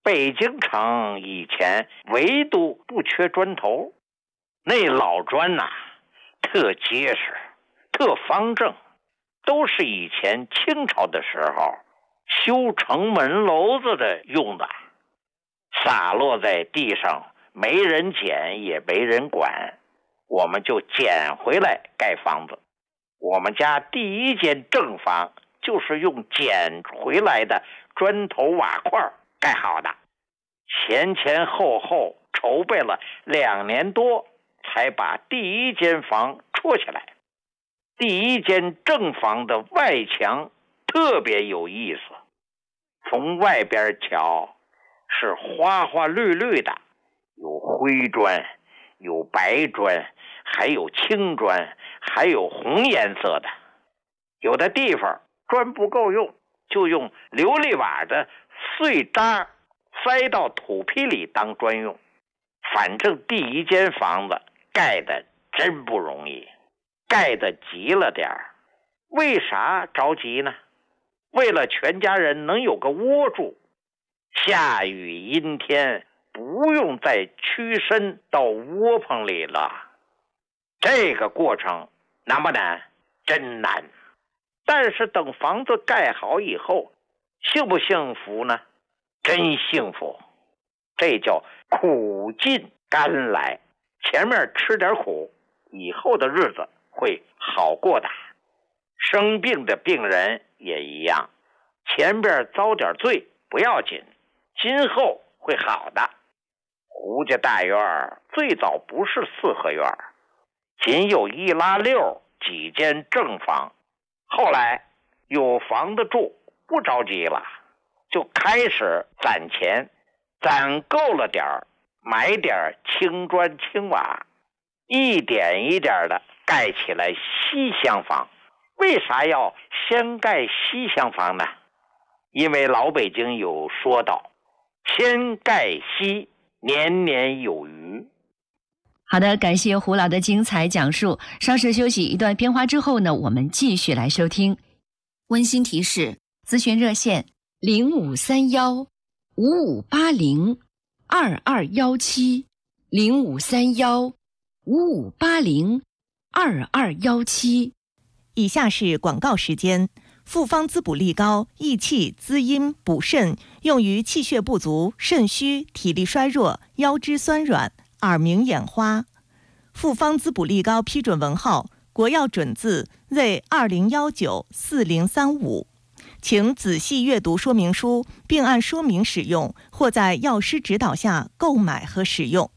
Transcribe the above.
北京城以前唯独不缺砖头，那老砖呐，特结实，特方正，都是以前清朝的时候修城门楼子的用的，洒落在地上，没人捡也没人管，我们就捡回来盖房子。我们家第一间正房就是用捡回来的砖头瓦块盖好的，前后后筹备了2年多，才把第一间房戳起来。第一间正房的外墙特别有意思，从外边瞧是花花绿绿的，有灰砖，有白砖，还有青砖，还有红颜色的。有的地方砖不够用，就用琉璃瓦的碎渣塞到土坯里当砖用。反正第一间房子盖的真不容易，盖的急了点儿。为啥着急呢？为了全家人能有个窝住，下雨阴天不用再屈身到窝棚里了。这个过程难不难？真难。但是等房子盖好以后，幸不幸福呢？真幸福。这叫苦尽甘来，前面吃点苦，以后的日子会好过的。生病的病人也一样，前边遭点罪不要紧，今后会好的。胡家大院最早不是4合院，仅有1拉6几间正房，后来有房子住，不着急了，就开始攒钱，攒够了点儿，买点青砖青瓦，一点一点的盖起来西厢房。为啥要先盖西厢房呢？因为老北京有说道，先盖西，年年有余。 好的，感谢胡老的精彩讲述。稍事休息一段片花之后呢，我们继续来收听。温馨提示：咨询热线0531-5580，0531-5580-2217。 以下是广告时间。复方滋补力高，益气滋阴补肾，用于气血不足、肾虚、体力衰弱、腰肢酸软、耳鸣眼花。复方滋补力高批准文号：国药准字Z20194035。请仔细阅读说明书，并按说明使用，或在药师指导下购买和使用。